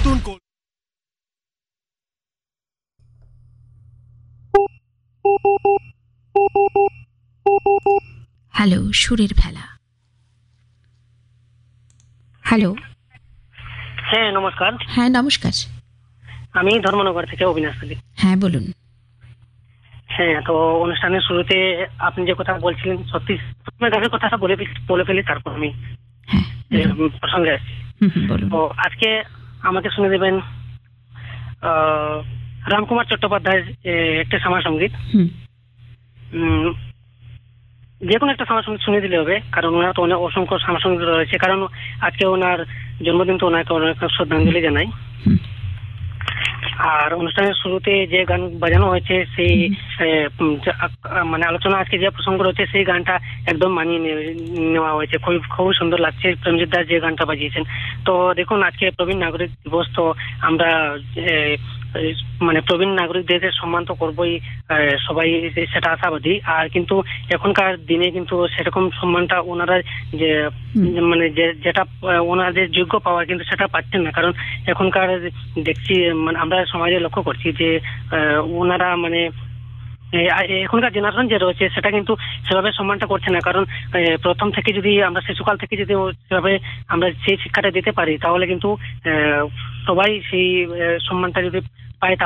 Hello, সুরের ভেলা। Hello. হ্যাঁ নমস্কার। হ্যাঁ নমস্কার। আমি ধর্মনগর থেকে অবিনাশ আলী। হ্যাঁ বলুন। হ্যাঁ, তো অনুষ্ঠানের শুরুতে আপনি যে কথা বলছিলেন সত্যি প্রথমে গানের কথাটা বলে ফেলি, তারপর আমি হ্যাঁ প্রসঙ্গে আসছি। বলুন। তো আজকে আমাকে শুনে দেবেন রামকুমার চট্টোপাধ্যায়ের একটা শ্যামা সঙ্গীত। যে কোনো একটা শ্যামা সঙ্গীত শুনে দিলে হবে, কারণ ওনার তো অনেক অসংখ্য শ্যামা সঙ্গীত রয়েছে। কারণ আজকে ওনার জন্মদিন, তো ওনাকে অনেক শ্রদ্ধাঞ্জলি জানাই। আর অনুষ্ঠানের শুরুতে যে গান বাজানো হয়েছে সেই মানে আলোচনা আজকে যে প্রসঙ্গ রয়েছে সেই গানটা একদম মানিয়ে নেওয়া হয়েছে। খুবই সুন্দর লাগছে প্রেমজিৎ দাস যে গানটা বাজিয়েছেন। তো দেখুন, আজকে প্রবীণ নাগরিক দিবস, তো আমরা মানে প্রবীণ নাগরিকদের সম্মান তো করবোই, সবাই সেটা আশাবাদী। আর কিন্তু এখনকার দিনে কিন্তু সেরকম সম্মানটা ওনারা যে মানে যেটা ওনাদের যোগ্য পাওয়ার, কিন্তু সেটা পাচ্ছেন না। কারণ এখনকার দেখছি, মানে আমরা সমাজে লক্ষ্য করছি যে ওনারা মানে এখনকার জেনারেশন যে রয়েছে সেটা কিন্তু সেভাবে সম্মানটা করছে না। কারণ প্রথম থেকে যদি আমরা শিশুকাল থেকে যদি সেভাবে আমরা সেই শিক্ষাটা দিতে পারি, তাহলে কিন্তু সবাই সেই সম্মানটা যদি পায়